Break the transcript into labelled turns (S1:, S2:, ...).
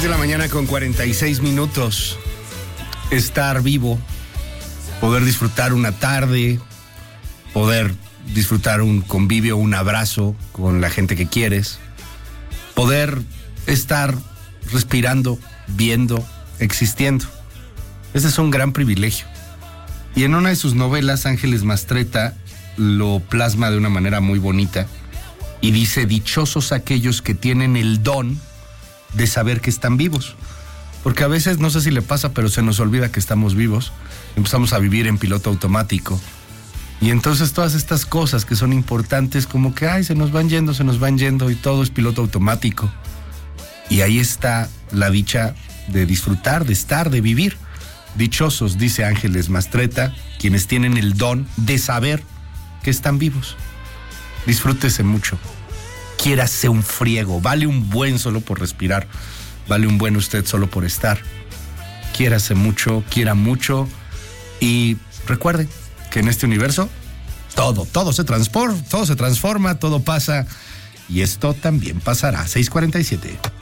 S1: 6 de la mañana con 46 minutos. Estar vivo, poder disfrutar una tarde, poder disfrutar un convivio, un abrazo con la gente que quieres, poder estar respirando, viendo, existiendo. Ese es un gran privilegio. Y en una de sus novelas, Ángeles Mastretta lo plasma de una manera muy bonita y dice: dichosos aquellos que tienen el don de saber que están vivos. Porque a veces, no sé si le pasa, pero se nos olvida que estamos vivos. Empezamos a vivir en piloto automático. Y entonces todas estas cosas que son importantes, como que, se nos van yendo y todo es piloto automático. Y ahí está la dicha de disfrutar, de estar, de vivir. Dichosos, dice Ángeles Mastretta, quienes tienen el don de saber que están vivos. Disfrútese mucho. Quiérase un friego. Vale un buen solo por respirar. Vale un buen usted solo por estar. Quiérase mucho, quiera mucho. Y recuerde que en este universo todo se transforma, todo pasa. Y esto también pasará. 6:47.